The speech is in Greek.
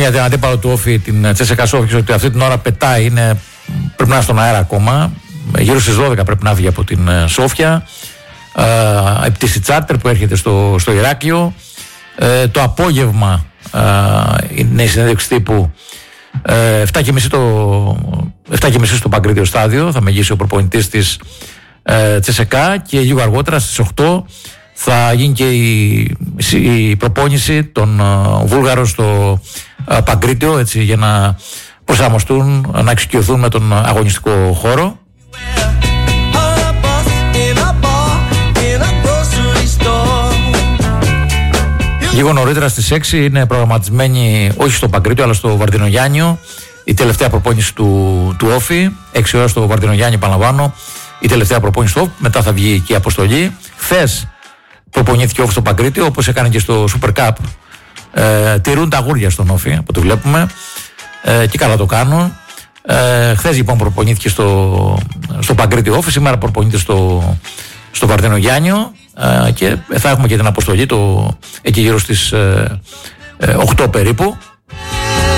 για την αντίπαλο του Όφη, την Τσέσεκα Σόφια, ότι αυτή την ώρα πετάει, πρέπει να είναι στον αέρα ακόμα. Γύρω στις 12 πρέπει να βγει από την Σόφια. Πτήση τσάρτερ που έρχεται στο Ηράκλειο. Το απόγευμα είναι η συνέντευξη τύπου 7.30 στο Παγκρίτιο Στάδιο. Θα μεγίσει ο προπονητής της Τσέσεκα και λίγο αργότερα στις 8 θα γίνει και η προπόνηση των Βούλγαρων στο Παγκρίτιο, έτσι, για να προσαρμοστούν, να εξοικειωθούν με τον αγωνιστικό χώρο. Λίγο νωρίτερα στις 6 είναι προγραμματισμένη, όχι στο Παγκρίτιο αλλά στο Βαρδινογιάννιο, η τελευταία προπόνηση του Όφη. 6 ώρα στο Βαρδινογιάννιο, επαναλαμβάνω, η τελευταία προπόνηση του Όφη. Μετά θα βγει και η αποστολή. Χθες προπονήθηκε ο Όφη στο Παγκρίτιο, όπως έκανε και στο Super Cup. Τηρούν τα αγούρια στον Όφη, από ό,τι βλέπουμε, και καλά το κάνουν. Χθες λοιπόν προπονήθηκε στο Παγκρίτιο Όφη, σήμερα προπονείται στο Βαρδινογιάννιο, και θα έχουμε και την αποστολή εκεί γύρω στις 8 περίπου.